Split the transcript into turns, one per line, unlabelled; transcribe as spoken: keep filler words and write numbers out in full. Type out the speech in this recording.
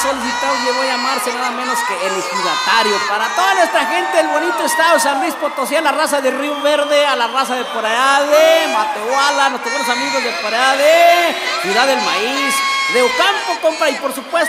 solicitado llegó a llamarse nada menos que el ejidatario. Para toda nuestra gente del bonito estado de San Luis Potosí, a la raza de Río Verde, a la raza de por allá de Matehuala, nuestros buenos amigos de por allá de Ciudad del Maíz, de Ocampo, compa, y por supuesto